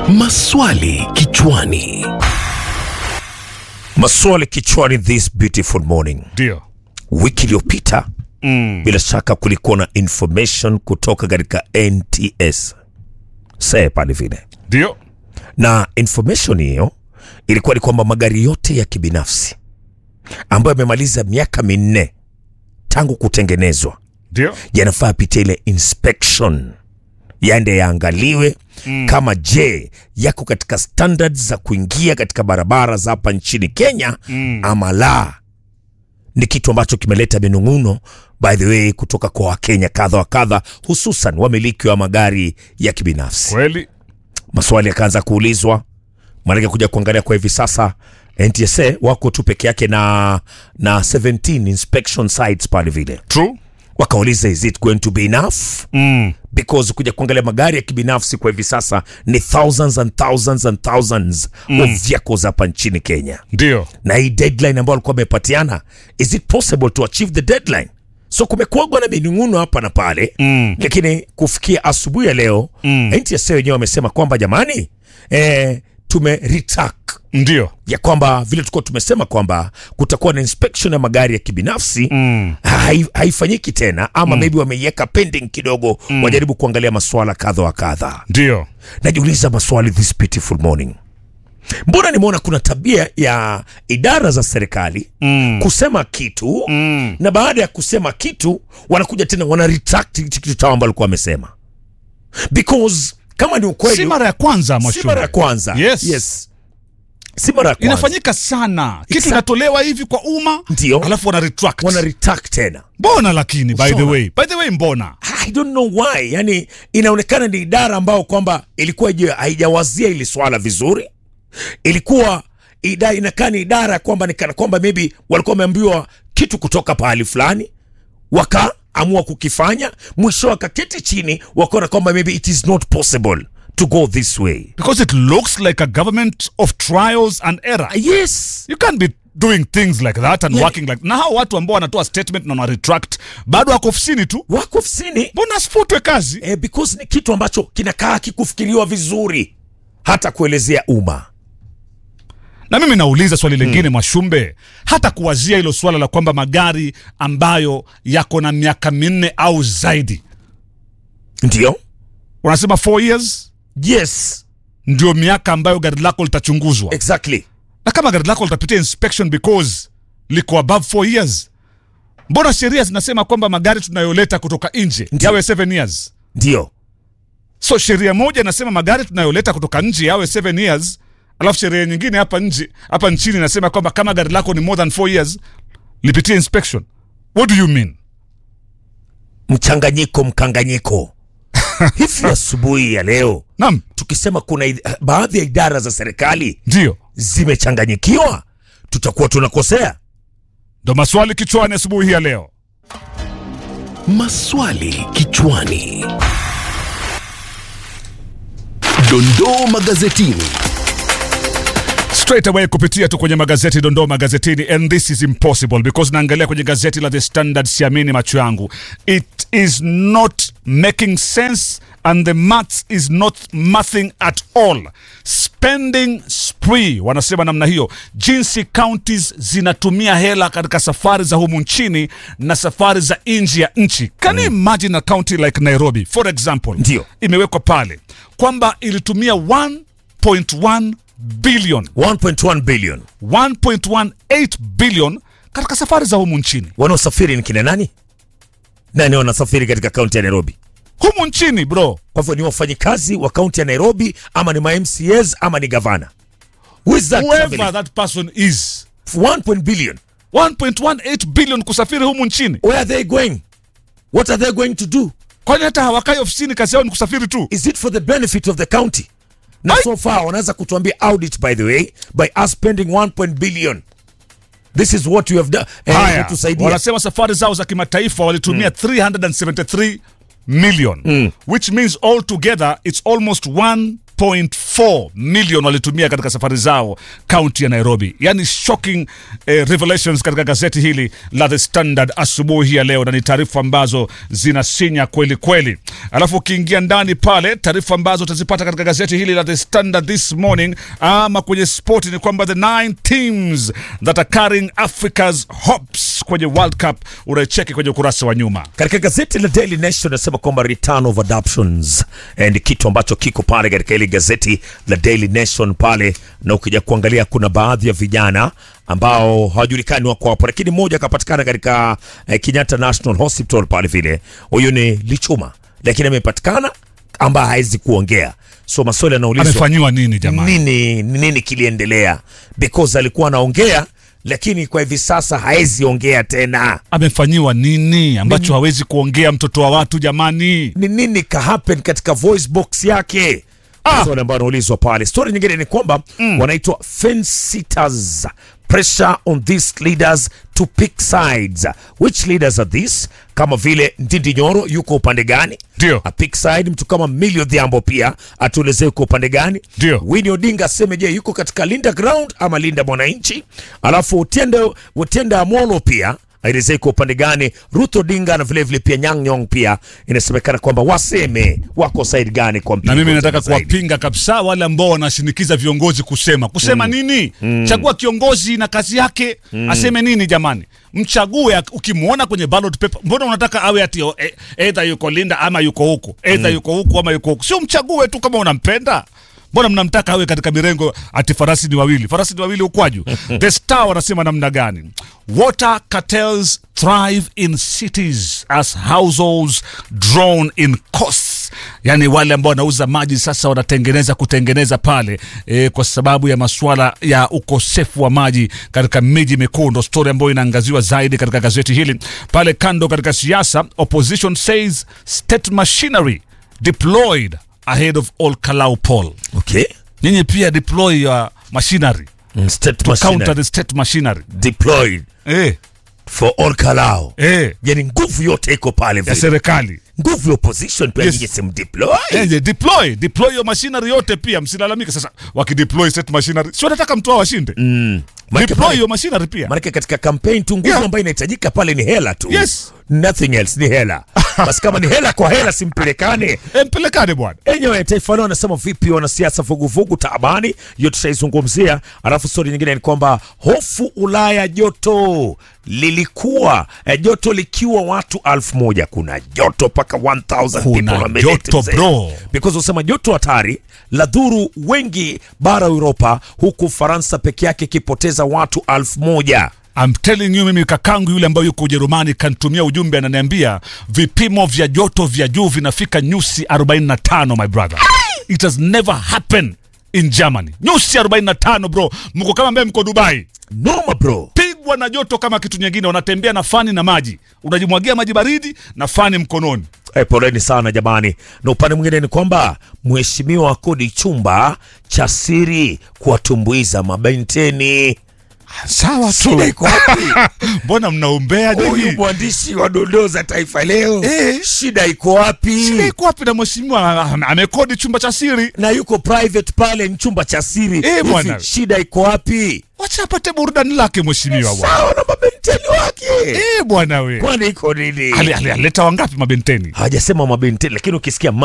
Maswali kichwani. Maswali kichwani this beautiful morning. Ndio. Wiki iliyopita bila shaka kulikuwa na information kutoka katika NTS. Pale vile. Ndio. Na information hiyo ilikuwa ni kwamba magari yote ya kibinafsi ambayo yamemaliza miaka 4 tangu kutengenezwa, Ndio. yanafaa pitia ile inspection. Yaende yaangaliwe kama yako katika standards za kuingia katika barabara za hapa nchini Kenya ama la. Ni kitu ambacho kimeleta minung'uno by the way kutoka kwa Wakenya kadha wa kadha, hususan wamiliki wa magari ya kibinafsi. Kweli. Maswali yakaanza kuulizwa. Maana kuja kuangalia kwa hivi sasa NTSA wako tu peke yake na 17 inspection sites pale vile. True. Wakauliza, is it going to be enough? Because kuja kuangalia magari ya kibinafsi kwa hivi sasa ni thousands and thousands and thousands of vehicles hapa nchini Kenya. Ndio. Na hii deadline ambayo alikuwa amepatiana, is it possible to achieve the deadline? So kumekuwa na minung'uno hapa na pale, lakini kufikia asubuhi ya leo NTSA wenyewe wamesema kwamba jamani, tume-retract. Ndio. Ya kwamba vile tulikuwa tumesema kwamba kutakuwa na inspection ya magari ya kibinafsi haifanyiki tena, ama maybe wameiweka pending kidogo, wajaribu kuangalia maswala kadha wa kadha. Ndio. Najiuliza maswali this beautiful morning. Mbona nimeona kuna tabia ya idara za serikali kusema kitu na baada ya kusema kitu wanakuja tena wana retract kitu chao ambacho walikuwa wamesema. Because kama ni ukweli, Si mara ya kwanza Mwashumbe. Si mara ya kwanza. Yes. Si mara ya kwanza. Inafanyika sana. Kitu kinatolewa hivi kwa umma, Ndio. alafu wana retract. Wana retract tena. Mbona lakini by the way mbona? I don't know why. Yani inaonekana ni idara ambao kwamba ilikuwa haijawazia ili swala vizuri. Ilikuwa inakaa ni idara kwamba nikana kwamba maybe walikuwa wameambiwa kitu kutoka pahali fulani, wakaamua kukifanya, mwisho wakaketi chini wakaona kwamba maybe it is not possible to go this way. Because it looks like a government of trials and error. Yes. You can't be doing things like that and working like... Na hao watu ambao wanatoa statement na wana retract bado wako ofisini tu. Wako ofisini. Mbona asifutwe kazi? Because ni kitu ambacho kinakaa kikufikiriwa vizuri hata kuelezea umma. Na mimi nauliza swali lingine Mwashumbe, hata kuwazia hilo swala la kwamba magari ambayo yako na miaka 4 au zaidi. Ndio. Unasema 4 years? Yes. Ndio miaka ambayo gari lako litachunguzwa. Exactly. Na kama gari lako litapitia inspection because liko above 4 years, mbona sheria zinasema kwamba magari tunayoleta kutoka nje yawe 7 years? Ndio. So sheria moja inasema magari tunayoleta kutoka nje yawe 7 years, alafu sheria nyingine hapa nchini inasema kwamba kama gari lako ni more than 4 years lipitie inspection. What do you mean? Mkanganyiko. Hivi asubuhi ya leo Naam, tukisema kuna baadhi ya idara za serikali ndio zimechanganyikiwa, tutakuwa tunakosea. ndo maswali kichwani asubuhi ya leo. Maswali kichwani. Dondoo magazetini. Straight away kupitia tu kwenye magazeti, dondoo magazetini, and this is impossible because naangalia kwenye gazeti la The Standard, siamini macho yangu. It is not making sense and the maths is not mathing at all. Spending spree, wanasema namna hiyo, jinsi counties zinatumia hela katika safari za humu nchini na safari za nje ya nchi. Can you imagine a county like Nairobi for example? Ndio. Imewekwa pale kwamba ilitumia 1.1 billion 1.1 billion 1.18 billion katika safari za humu nchini. Wanaosafiri ni kina nani? Nani wanasafiri katika kaunti ya Nairobi? Humu nchini bro. Kwa hivyo ni wafanyikazi wa kaunti ya Nairobi, ama ni ma-MCAs, ama ni gavana? Who is that? Whoever that person is. 1 billion 1.18 billion kusafiri humu nchini. Where are they going? What are they going to do? Kwani hata hawakai ofisini, kazi yao ni kusafiri tu? Is it for the benefit of the county? Na so far wanaweza kutuambia audit by the way by us spending 1 billion. This is what you have done. Wanasema safari zao za kimataifa walitumia 373 million, which means all together it's almost 1 5.4 million walitumia katika safari zao kaunti ya Nairobi. Yani shocking revelations katika gazeti hili la The Standard asubuhi ya leo, na ni taarifa ambazo zinasinya kweli kweli. Alafu ukiingia ndani pale, taarifa ambazo utazipata katika gazeti hili la The Standard this morning ama kwenye sport ni kwamba the 9 teams that are carrying Africa's hopes kwenye World Cup unaicheki kwenye ukurasa wa nyuma. Katika gazeti la Daily Nation nasema kwamba return of adoptions, and kitu ambacho kiko pale katika ile gazeti la Daily Nation pale, na ukija kuangalia kuna baadhi ya vijana ambao hawajulikani wako hapo, lakini mmoja akapatikana katika Kenyatta National Hospital pale vile. Huyo ni Lichuma, lakini amepatikana ambaye haizi kuongea. So maswali yanaulizwa, amefanywa nini jamani? Nini kiliendelea? Because alikuwa anaongea lakini kwa hivi sasa haezi ongea tena. Amefanyiwa nini ambacho hawezi kuongea mtoto wa watu jamani? Ni nini ka happen katika voice box yake? Swali ambalo anaulizwa pale. Story nyingine ni kwamba wanaitwa fence sitters. Pressure on these leaders to pick sides. Which leaders are these? Kama vile Ndindi Nyoro yuko upande gani? Ndio. A pick side. Mtu kama Millie Odhiambo pia atuelezee yuko upande gani? Ndio. Winnie Odinga aseme je yuko katika Linda Ground ama Linda Mwananchi? Alafu Otiende Amolo pia aelezee kwa upande gani? Ruth Odinga na vile vile pia Nyang' Nyong'o pia inasemekana kwamba waseme wako side gani kwa mpira. Na mimi nataka kuwapinga kabisa wale ambao wanashinikiza viongozi kusema nini? Chagua kiongozi na kazi yake, aseme nini jamani? Mchague ukimuona kwenye ballot paper. Mbona unataka awe ati either yuko Linda ama yuko huko? Either yuko huko ama yuko huko. Sio mchague tu kama unampenda. Mbona mnamtaka awe katika mirengo ati farasi ni wawili ukwaju? The Star wanasema namna gani? Water cartels thrive in cities as households drown in costs. Yani wale ambao wanauza maji sasa kutengeneza pale kwa sababu ya masuala ya ukosefu wa maji katika miji mikuu. Ndo story ambayo inaangaziwa zaidi katika gazeti hili. Pale kando katika siasa, opposition says state machinery deployed ahead of all Kalau poll. Okay. Nyinyi pia deploy your machinery. State machinery. Counter the state machinery. Deployed. For all Kalau. Yani nguvu yote iko pale vile. Ya serikali. Nguvu ya opposition pia nyinyi sim deploy. Deploy your machinery yote pia, msilalamike sasa wakideploy state machinery. Sio nataka mtu washinde. Deploy your machinery pia. Maana katika campaign tu nguvu ambayo inahitajika pale ni hela tu. Yes. Nothing else, ni hela. Basi kama ni hela kwa hela simpelekane. Mpelekane bwana. Anyway, taifa leo anasema vipi wanasiasa vuguvugu taabani, hiyo tutaizungumzia. Alafu story nyingine ni kwamba hofu Ulaya joto lilikuwa joto likiwa watu 1000, kuna joto paka 1000 people wameletea joto bro. Because usema joto hatari la dhuru wengi bara Europa, huku Faransa peke yake kipoteza watu 1000. I'm telling you, mimi kakangu yule ambaye yuko Ujerumani kanitumia ujumbe, ananiambia vipimo vya joto vya juu vinafika nyuzi 45 my brother. It has never happened in Germany. Nyuzi 45 bro. Mko kama mbele mko Dubai. Noma bro. Pigwa na joto kama kitu nyingine, unatembea na fani na maji. Unajimwagia maji baridi na fani mkononi. Poleni sana jamani. Na upande mwingine ni kwamba mheshimiwa akodi chumba cha siri kuwatumbuiza mabenteni. Sawa tu. Shida iko wapi? Mbona mnaombea nini? Huyu mwandishi wa dondoo za Taifa Leo. Shida iko wapi? Shida iko wapi na mheshimiwa amekodi chumba cha siri na yuko private pale ni chumba cha siri. Bwana. Shida iko wapi? Wacha apate burudani lake mheshimiwa bwana. Sawa na mabenteni wake. Bwana we. Kwani iko nini? Alileta wangapi mabenteni? Hajasema mabenteni, lakini ukisikia